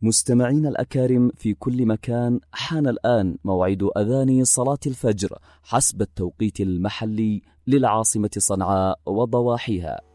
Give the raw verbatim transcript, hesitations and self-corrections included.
مستمعين الأكارم في كل مكان، حان الآن موعد أذان صلاة الفجر حسب التوقيت المحلي للعاصمة صنعاء وضواحيها.